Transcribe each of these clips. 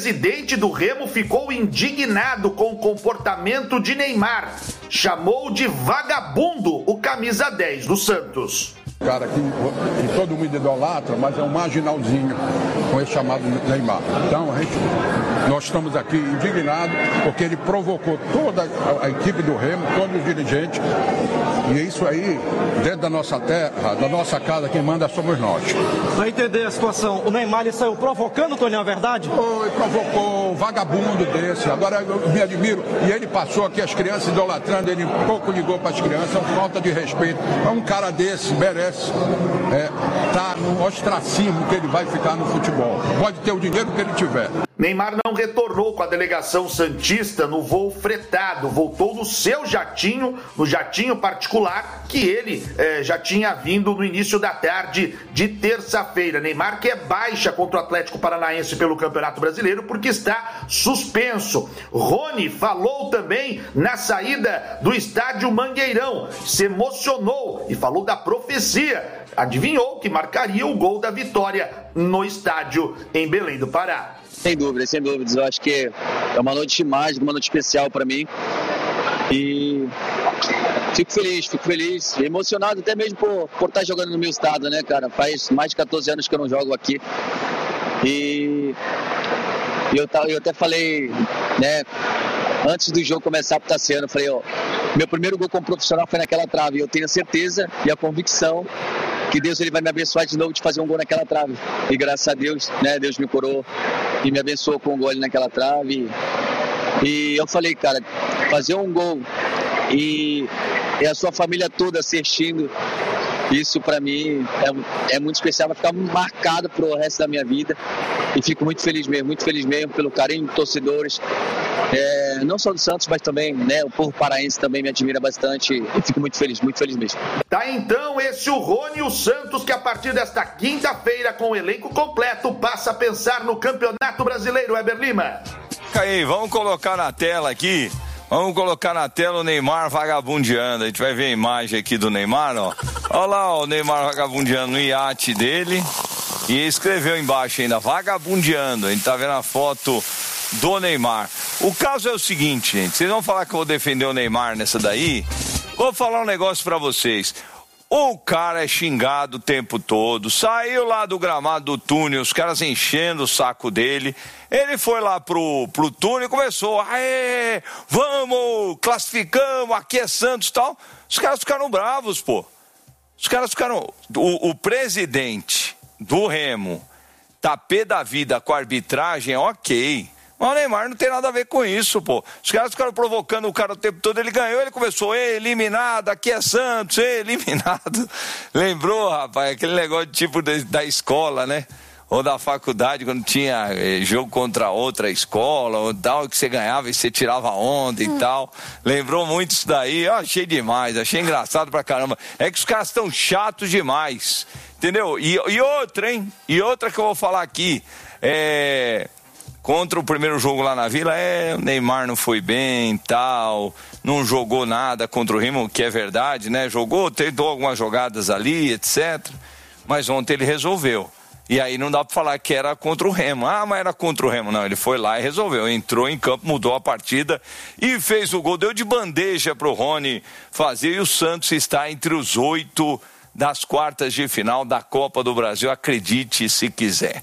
presidente do Remo ficou indignado com o comportamento de Neymar. Chamou de vagabundo o camisa 10 do Santos. Cara que todo mundo idolatra, mas é um marginalzinho com esse chamado Neymar. Então, nós estamos aqui indignados porque ele provocou toda a equipe do Remo, todos os dirigentes. E é isso aí, dentro da nossa terra, da nossa casa, quem manda somos nós. Para entender a situação, o Neymar ele saiu provocando, Toninho, a verdade? Foi, provocou um vagabundo desse. Agora eu me admiro. E ele passou aqui as crianças idolatrando, ele pouco ligou para as crianças, é uma falta de respeito. É um cara desse, merece. Tá no ostracismo que ele vai ficar no futebol. Pode ter o dinheiro que ele tiver. Neymar não retornou com a delegação santista no voo fretado, voltou no seu jatinho, no jatinho particular que ele já tinha vindo no início da tarde de terça-feira. Neymar que é baixa contra o Atlético Paranaense pelo Campeonato Brasileiro porque está suspenso. Rony falou também na saída do estádio Mangueirão, se emocionou e falou da profecia. Adivinhou que marcaria o gol da vitória no estádio em Belém do Pará. Sem dúvidas. Eu acho que é uma noite mágica, uma noite especial para mim. E fico feliz, emocionado até mesmo por estar jogando no meu estado, né, cara? Faz mais de 14 anos que eu não jogo aqui. E eu até falei, né, antes do jogo começar pro Tassiano, eu falei, meu primeiro gol como profissional foi naquela trave. E eu tenho a certeza e a convicção que Deus ele vai me abençoar de novo de fazer um gol naquela trave. E graças a Deus, né, Deus me curou e me abençoou com um gol ali naquela trave. E eu falei, cara, fazer um gol e a sua família toda assistindo, isso pra mim é muito especial, vai ficar marcado pro resto da minha vida. E fico muito feliz mesmo pelo carinho dos torcedores, não só do Santos, mas também, né, o povo paraense também me admira bastante e fico muito feliz mesmo. Tá então esse o Rony, o Santos, que a partir desta quinta-feira com o elenco completo passa a pensar no Campeonato Brasileiro, Heber Lima. Aí, vamos colocar na tela aqui. Vamos colocar na tela o Neymar vagabundeando. A gente vai ver a imagem aqui do Neymar, ó. Olha lá o Neymar vagabundeando no iate dele. E escreveu embaixo ainda, vagabundeando. A gente tá vendo a foto do Neymar. O caso é o seguinte, gente. Vocês vão falar que eu vou defender o Neymar nessa daí? Vou falar um negócio pra vocês. O cara é xingado o tempo todo, saiu lá do gramado do túnel, os caras enchendo o saco dele. Ele foi lá pro túnel e começou, aê, vamos, classificamos, aqui é Santos e tal. Os caras ficaram bravos, pô. Os caras ficaram... O presidente do Remo tá pé da vida com a arbitragem, ok. Mas o Neymar não tem nada a ver com isso, pô. Os caras ficaram provocando o cara o tempo todo, ele ganhou, ele começou, eliminado, aqui é Santos, eliminado. Lembrou, rapaz, aquele negócio tipo da escola, né? Ou da faculdade, quando tinha jogo contra outra escola, ou tal, que você ganhava e você tirava onda e tal. Lembrou muito isso daí, eu achei demais, achei engraçado pra caramba. É que os caras estão chatos demais, entendeu? E outra, hein? E outra que eu vou falar aqui, contra o primeiro jogo lá na Vila, o Neymar não foi bem, tal, não jogou nada contra o Remo, que é verdade, né? Jogou, tentou algumas jogadas ali, etc. Mas ontem ele resolveu. E aí não dá pra falar que era contra o Remo. Ah, mas era contra o Remo. Não, ele foi lá e resolveu. Entrou em campo, mudou a partida e fez o gol. Deu de bandeja pro Rony fazer. E o Santos está entre os 8 das quartas de final da Copa do Brasil. Acredite se quiser.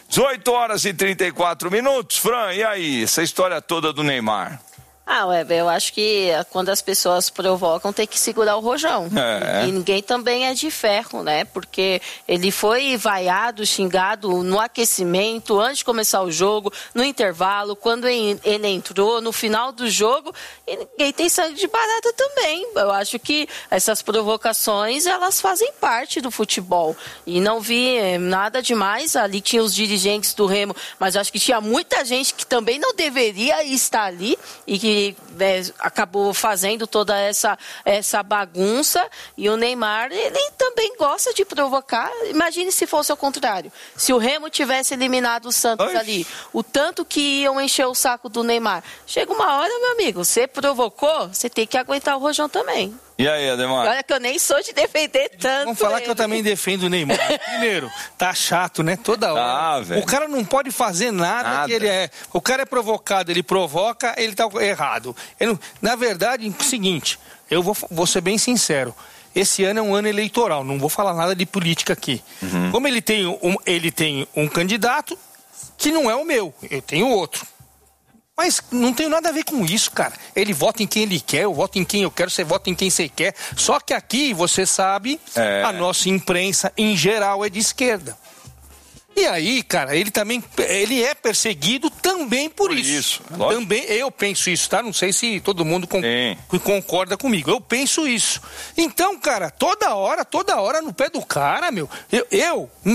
18h34. Fran, e aí? Essa história toda do Neymar. Weber, eu acho que quando as pessoas provocam tem que segurar o rojão. E ninguém também é de ferro, né? Porque ele foi vaiado, xingado no aquecimento, antes de começar o jogo, no intervalo, quando ele entrou, no final do jogo, e ninguém tem sangue de barata também. Eu acho que essas provocações, elas fazem parte do futebol. E não vi nada demais. Ali tinha os dirigentes do Remo, mas eu acho que tinha muita gente que também não deveria estar ali e que acabou fazendo toda essa bagunça. E o Neymar, ele também gosta de provocar. Imagine se fosse ao contrário, se o Remo tivesse eliminado o Santos ali, o tanto que iam encher o saco do Neymar. Chega uma hora, meu amigo, você provocou, você tem que aguentar o rojão também. E aí, Ademar? Olha que eu nem sou de defender tanto. Vamos falar que eu também defendo o Neymar. Primeiro, tá chato, né? Toda hora. Velho. O cara não pode fazer nada que ele é. O cara é provocado, ele provoca, ele tá errado. Na verdade, é o seguinte, eu vou ser bem sincero. Esse ano é um ano eleitoral, não vou falar nada de política aqui. Como ele tem um candidato que não é o meu, eu tenho outro. Mas não tem nada a ver com isso, cara. Ele vota em quem ele quer, eu voto em quem eu quero, você vota em quem você quer. Só que aqui, você sabe, a nossa imprensa, em geral, é de esquerda. E aí, cara, ele é perseguido também por isso. Também, eu penso isso, tá? Não sei se todo mundo concorda comigo. Eu penso isso. Então, cara, toda hora no pé do cara, meu.